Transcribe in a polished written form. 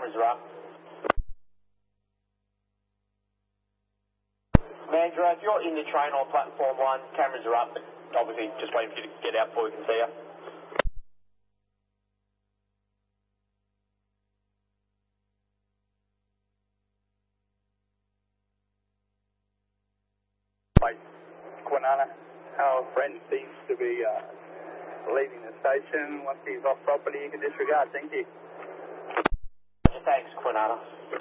cameras are up. Mandra, if you're in the train on platform 1, cameras are up, but obviously just waiting for you to get out before we can see you. Mike Kwinana, our friend seems to be leaving the station. Once he's off property, you can disregard. Thank you. Thanks, Kwinana.